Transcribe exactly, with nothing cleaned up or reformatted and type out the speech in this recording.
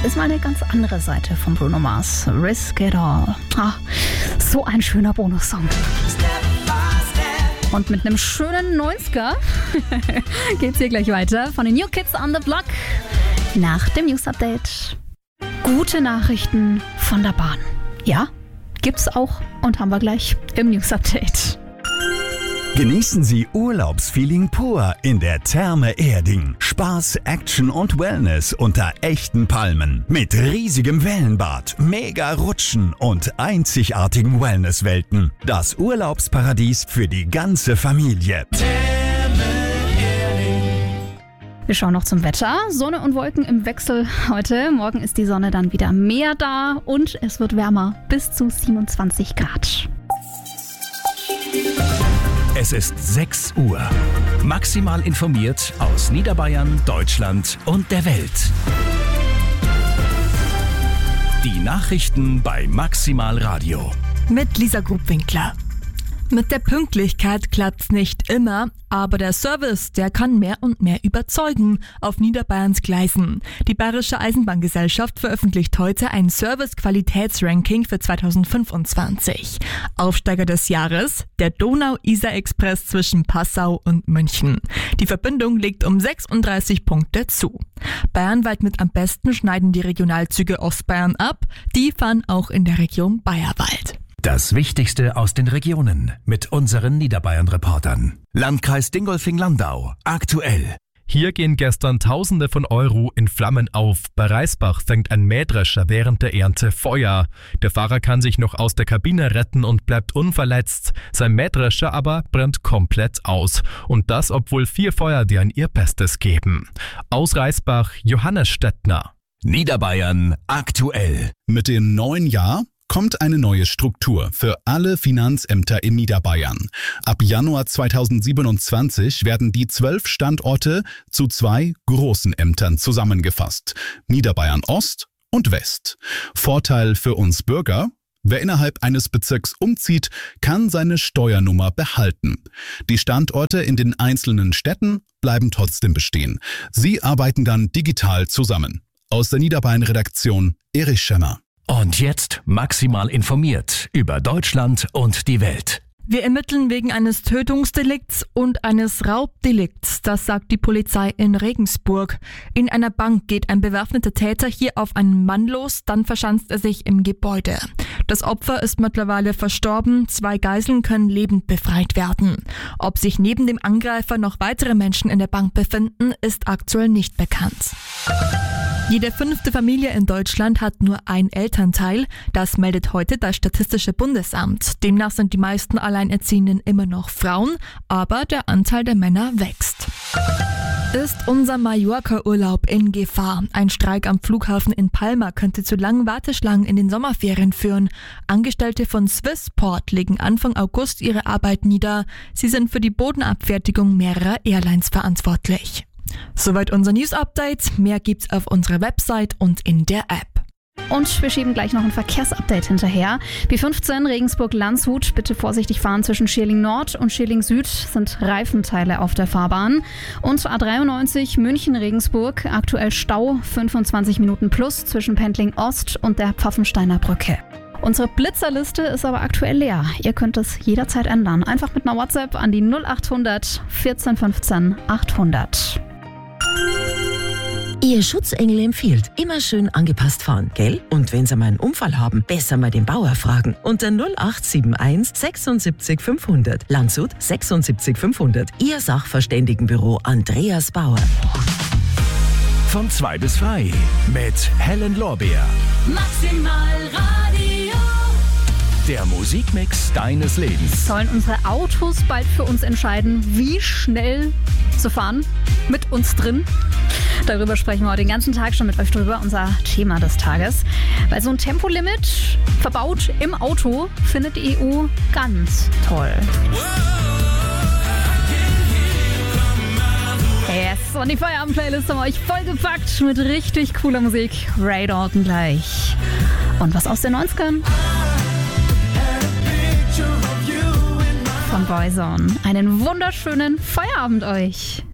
ist mal eine ganz andere Seite von Bruno Mars. Risk It All. Ah, so ein schöner Bonussong. Und mit einem schönen neunziger geht's hier gleich weiter von den New Kids on the Block nach dem News Update. Gute Nachrichten von der Bahn. Ja, gibt's auch und haben wir gleich im News Update. Genießen Sie Urlaubsfeeling pur in der Therme Erding. Spaß, Action und Wellness unter echten Palmen. Mit riesigem Wellenbad, mega Rutschen und einzigartigen Wellnesswelten. Das Urlaubsparadies für die ganze Familie. Therme Erding. Wir schauen noch zum Wetter. Sonne und Wolken im Wechsel heute. Morgen ist die Sonne dann wieder mehr da und es wird wärmer, bis zu siebenundzwanzig Grad. Es ist sechs Uhr. Maximal informiert aus Niederbayern, Deutschland und der Welt. Die Nachrichten bei Maximal Radio. Mit Lisa Grubwinkler. Mit der Pünktlichkeit klappt's nicht immer, aber der Service, der kann mehr und mehr überzeugen auf Niederbayerns Gleisen. Die Bayerische Eisenbahngesellschaft veröffentlicht heute ein Service-Qualitätsranking für zweitausendfünfundzwanzig. Aufsteiger des Jahres, der Donau-Isar-Express zwischen Passau und München. Die Verbindung legt um sechsunddreißig Punkte zu. Bayernweit mit am besten schneiden die Regionalzüge Ostbayern ab. Die fahren auch in der Region Bayerwald. Das Wichtigste aus den Regionen mit unseren Niederbayern-Reportern. Landkreis Dingolfing-Landau. Aktuell. Hier gehen gestern Tausende von Euro in Flammen auf. Bei Reisbach fängt ein Mähdrescher während der Ernte Feuer. Der Fahrer kann sich noch aus der Kabine retten und bleibt unverletzt. Sein Mähdrescher aber brennt komplett aus. Und das, obwohl vier Feuerwehren ihr Bestes geben. Aus Reisbach, Johannes Stettner. Niederbayern aktuell. Mit dem neuen Jahr kommt eine neue Struktur für alle Finanzämter in Niederbayern. Ab Januar zweitausendsiebenundzwanzig werden die zwölf Standorte zu zwei großen Ämtern zusammengefasst. Niederbayern Ost und West. Vorteil für uns Bürger: Wer innerhalb eines Bezirks umzieht, kann seine Steuernummer behalten. Die Standorte in den einzelnen Städten bleiben trotzdem bestehen. Sie arbeiten dann digital zusammen. Aus der Niederbayern-Redaktion Erich Schemmer. Und jetzt maximal informiert über Deutschland und die Welt. Wir ermitteln wegen eines Tötungsdelikts und eines Raubdelikts, das sagt die Polizei in Regensburg. In einer Bank geht ein bewaffneter Täter hier auf einen Mann los, dann verschanzt er sich im Gebäude. Das Opfer ist mittlerweile verstorben, zwei Geiseln können lebend befreit werden. Ob sich neben dem Angreifer noch weitere Menschen in der Bank befinden, ist aktuell nicht bekannt. Jede fünfte Familie in Deutschland hat nur ein Elternteil. Das meldet heute das Statistische Bundesamt. Demnach sind die meisten Alleinerziehenden immer noch Frauen, aber der Anteil der Männer wächst. Ist unser Mallorca-Urlaub in Gefahr? Ein Streik am Flughafen in Palma könnte zu langen Warteschlangen in den Sommerferien führen. Angestellte von Swissport legen Anfang August ihre Arbeit nieder. Sie sind für die Bodenabfertigung mehrerer Airlines verantwortlich. Soweit unser News-Update. Mehr gibt's auf unserer Website und in der App. Und wir schieben gleich noch ein Verkehrsupdate hinterher. B fünfzehn Regensburg-Landshut, bitte vorsichtig fahren zwischen Schierling Nord und Schierling Süd, sind Reifenteile auf der Fahrbahn. Und A dreiundneunzig München-Regensburg, aktuell Stau, fünfundzwanzig Minuten plus zwischen Pendling Ost und der Pfaffensteiner Brücke. Unsere Blitzerliste ist aber aktuell leer. Ihr könnt es jederzeit ändern. Einfach mit einer WhatsApp an die null achthundert vierzehn fünfzehn achthundert. Ihr Schutzengel empfiehlt, immer schön angepasst fahren, gell? Und wenn Sie mal einen Unfall haben, besser mal den Bauer fragen. Unter null acht sieben eins sechsundsiebzig fünfhundert. Landshut sechsundsiebzig fünfhundert. Ihr Sachverständigenbüro Andreas Bauer. Von zwei bis drei mit Helen Lorbeer. Maximal Radio. Der Musikmix deines Lebens. Sollen unsere Autos bald für uns entscheiden, wie schnell zu fahren? Mit uns drin? Darüber sprechen wir heute den ganzen Tag schon mit euch drüber, unser Thema des Tages. Weil so ein Tempolimit verbaut im Auto findet die E U ganz toll. Yes, und die Feierabend-Playlist haben wir euch vollgepackt mit richtig cooler Musik. Ray Dalton gleich. Und was aus den neunzigern? Von Boyzone. Einen wunderschönen Feierabend euch.